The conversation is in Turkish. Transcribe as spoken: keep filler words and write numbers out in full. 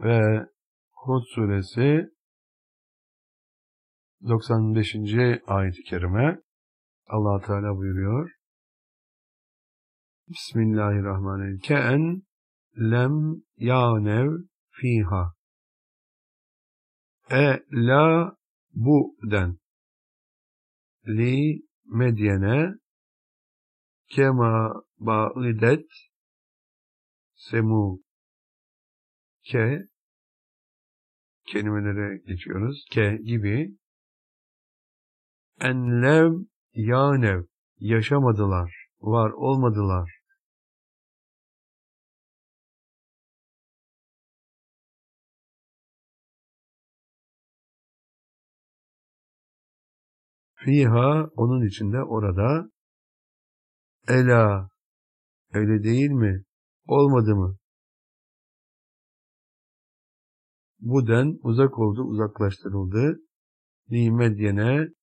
Ve Hud suresi doksan beşinci ayet-i kerime Allah Teala buyuruyor. Bismillahirrahmanirrahim. Ke'en lem yânev fiha. E la bu den. Li medyene kema ba'idet semu. Ke kelimelere geçiyoruz. Ke gibi. Enlev yânev. Yaşamadılar. Var olmadılar. Fiha onun içinde orada. Ela öyle değil mi? Olmadı mı? Bu den uzak oldu, uzaklaştırıldı. Nimet yine